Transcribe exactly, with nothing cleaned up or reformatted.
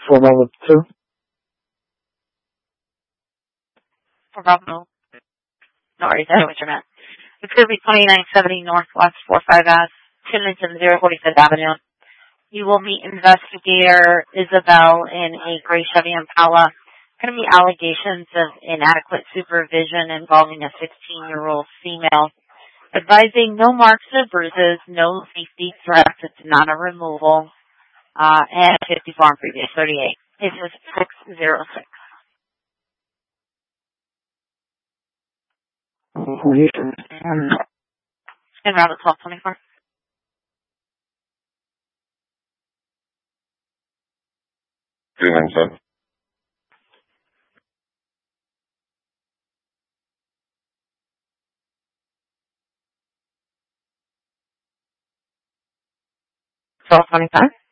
For Bravo two. For Bravo. No worries, I know what you meant. It's going to be twenty-nine seventy Northwest forty-five S, Timington, zero forty-fifth Avenue. You will meet investigator Isabel in a gray Chevy Impala. Going to be allegations of inadequate supervision involving a sixteen-year-old female. Advising no marks or bruises, no safety threats, it's not a removal, uh, and fifty-four on previous thirty-eight. This is six zero six. And And route twelve twenty-four. Two nine seven. twelve twenty-five.